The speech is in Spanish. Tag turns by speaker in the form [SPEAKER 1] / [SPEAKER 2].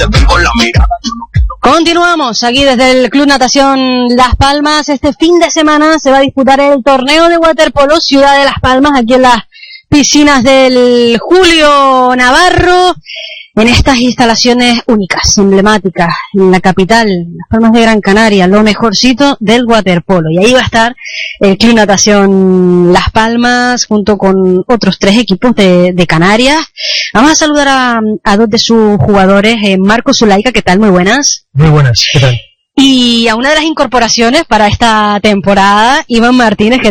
[SPEAKER 1] te tengo en la mira.
[SPEAKER 2] Continuamos aquí desde el Club Natación Las Palmas. Este fin de semana se va a disputar el torneo de waterpolo Ciudad de Las Palmas, aquí en las piscinas del Julio Navarro, en estas instalaciones únicas, emblemáticas, en la capital, Las Palmas de Gran Canaria, lo mejorcito del waterpolo. Y ahí va a estar el Club Natación Las Palmas, junto con otros 3 equipos de Canarias. Vamos a saludar a 2 de sus jugadores, Marco Zulaika, ¿qué tal? Muy buenas.
[SPEAKER 3] Muy buenas, ¿qué tal?
[SPEAKER 2] Y a una de las incorporaciones para esta temporada, Iván Martínez, ¿qué